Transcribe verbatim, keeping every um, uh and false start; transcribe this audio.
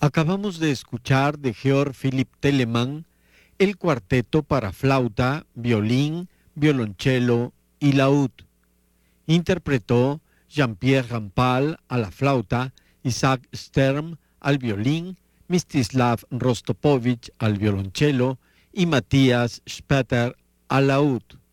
Acabamos de escuchar de Georg Philipp Telemann el cuarteto para flauta, violín, violonchelo y laúd. Interpretó Jean-Pierre Rampal a la flauta, Isaac Stern al violín, Mstislav Rostropovich al violonchelo y Matías Speter al laúd.